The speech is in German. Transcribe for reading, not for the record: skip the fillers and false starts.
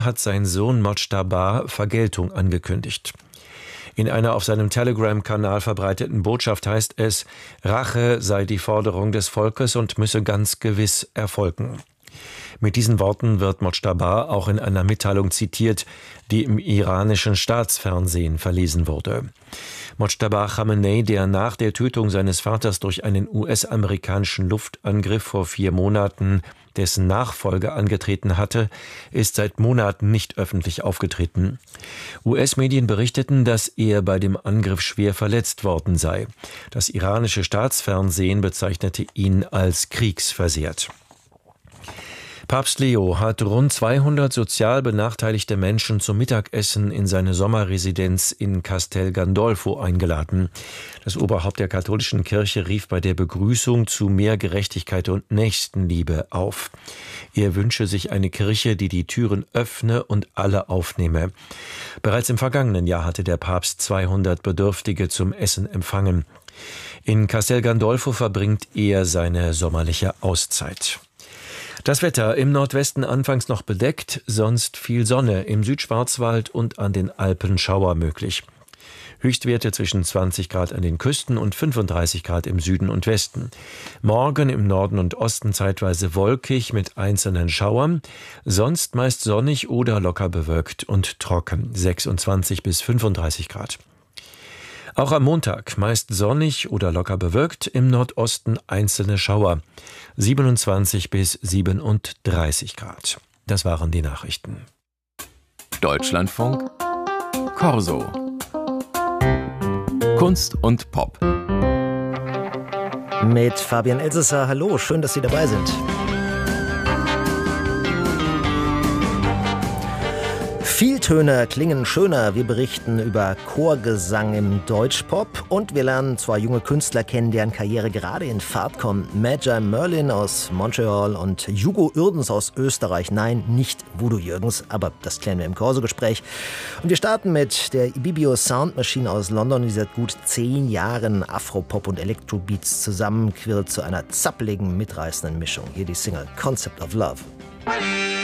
hat sein Sohn Mojtaba Vergeltung angekündigt. In einer auf seinem Telegram-Kanal verbreiteten Botschaft heißt es, Rache sei die Forderung des Volkes und müsse ganz gewiss erfolgen. Mit diesen Worten wird Mojtaba auch in einer Mitteilung zitiert, die im iranischen Staatsfernsehen verlesen wurde. Mojtaba Khamenei, der nach der Tötung seines Vaters durch einen US-amerikanischen Luftangriff vor 4 Monaten dessen Nachfolge angetreten hatte, ist seit Monaten nicht öffentlich aufgetreten. US-Medien berichteten, dass er bei dem Angriff schwer verletzt worden sei. Das iranische Staatsfernsehen bezeichnete ihn als kriegsversehrt. Papst Leo hat rund 200 sozial benachteiligte Menschen zum Mittagessen in seine Sommerresidenz in Castel Gandolfo eingeladen. Das Oberhaupt der katholischen Kirche rief bei der Begrüßung zu mehr Gerechtigkeit und Nächstenliebe auf. Er wünsche sich eine Kirche, die die Türen öffne und alle aufnehme. Bereits im vergangenen Jahr hatte der Papst 200 Bedürftige zum Essen empfangen. In Castel Gandolfo verbringt er seine sommerliche Auszeit. Das Wetter: im Nordwesten anfangs noch bedeckt, sonst viel Sonne, im Südschwarzwald und an den Alpen Schauer möglich. Höchstwerte zwischen 20 Grad an den Küsten und 35 Grad im Süden und Westen. Morgen im Norden und Osten zeitweise wolkig mit einzelnen Schauern, sonst meist sonnig oder locker bewölkt und trocken, 26 bis 35 Grad. Auch am Montag meist sonnig oder locker bewölkt, im Nordosten einzelne Schauer, 27 bis 37 Grad. Das waren die Nachrichten. Deutschlandfunk Corso. Kunst und Pop. Mit Fabian Elsesser. Hallo, schön, dass Sie dabei sind. Vieltöner klingen schöner. Wir berichten über Chorgesang im Deutschpop und wir lernen 2 junge Künstler kennen, deren Karriere gerade in Fahrt kommt. Magi Merlin aus Montreal und Hugo Uerdens aus Österreich. Nein, nicht Voodoo Jürgens, aber das klären wir im Corso-Gespräch. Und wir starten mit der Ibibio Sound Machine aus London, die seit gut 10 Jahren Afro-Pop und Elektrobeats zusammenquirlt zu einer zappeligen, mitreißenden Mischung. Hier die Single Concept of Love.